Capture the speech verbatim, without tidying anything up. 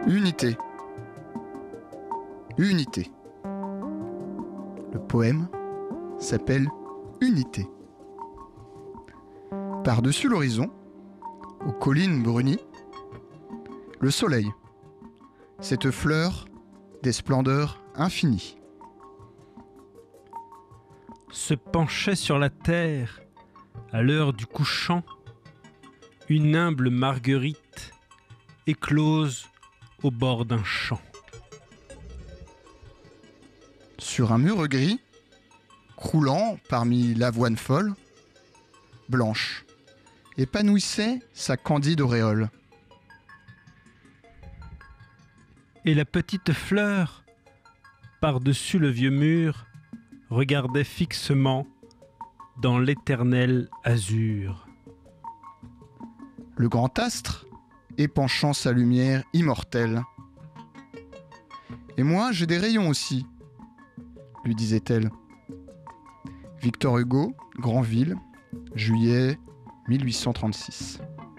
Unité. Unité. Le poème s'appelle Unité. Par-dessus l'horizon, aux collines brunies, le soleil, cette fleur des splendeurs infinies, se penchait sur la terre à l'heure du couchant, une humble marguerite éclose au bord d'un champ. Sur un mur gris, croulant parmi l'avoine folle, blanche, épanouissait sa candide auréole. Et la petite fleur, par-dessus le vieux mur, regardait fixement dans l'éternel azur. Le grand astre, épanchant sa lumière immortelle. « Et moi, j'ai des rayons aussi », lui disait-elle. Victor Hugo, Granville, juillet mille huit cent trente-six.